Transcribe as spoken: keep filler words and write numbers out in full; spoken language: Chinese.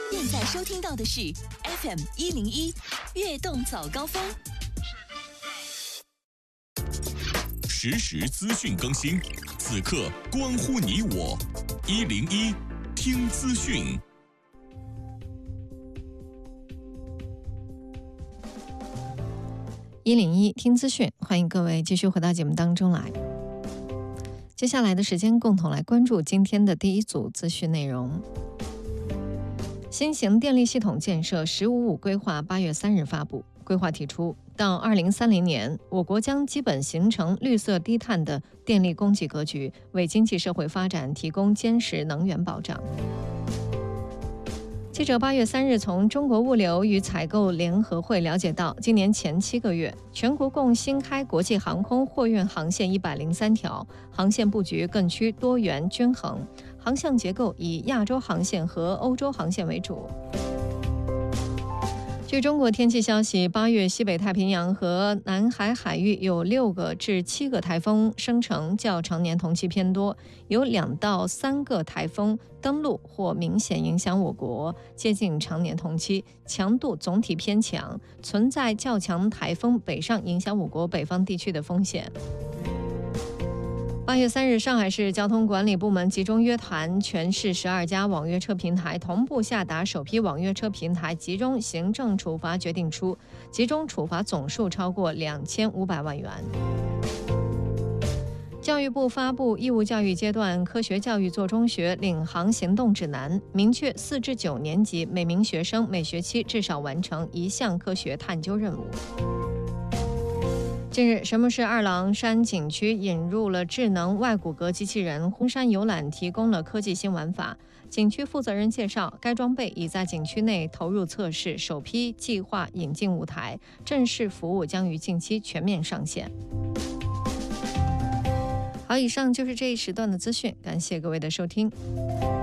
现在收听到的是 F M 一零一悦动早高峰， 实时资讯更新，此刻关乎你我。一零一听资讯。 一零一听资讯，欢迎各位继续回到节目当中来。接下来的时间，共同来关注今天的第一组资讯内容。新型电力系统建设“十五五”规划八月三日发布，规划提出，到二零三零年，我国将基本形成绿色低碳的电力供给格局，为经济社会发展提供坚实能源保障。记者八月三日从中国物流与采购联合会了解到，今年前七个月，全国共新开国际航空货运航线一百零三条，航线布局更趋多元均衡，航向结构以亚洲航线和欧洲航线为主。据中国天气消息，八月西北太平洋和南海海域有六个至七个台风生成，较常年同期偏多，有两到三个台风登陆或明显影响我国，接近常年同期，强度总体偏强，存在较强台风北上影响我国北方地区的风险。八月三日，上海市交通管理部门集中约谈全市十二家网约车平台，同步下达首批网约车平台集中行政处罚决定书，集中处罚总数超过两千五百万元。教育部发布义务教育阶段科学教育做中学领航行动指南，明确四至九年级每名学生每学期至少完成一项科学探究任务。近日，神木市二郎山景区引入了智能外骨骼机器人，红山游览提供了科技新玩法。景区负责人介绍，该装备已在景区内投入测试，首批计划引进舞台，正式服务将于近期全面上线。好，以上就是这一时段的资讯，感谢各位的收听。